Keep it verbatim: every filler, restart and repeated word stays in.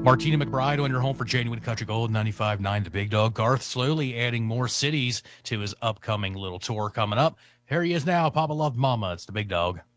Martina McBride on your home for Genuine Country Gold, ninety-five point nine The Big Dog. Garth slowly adding more cities to his upcoming little tour coming up. Here he is now, Papa Loved Mama. It's the Big Dog.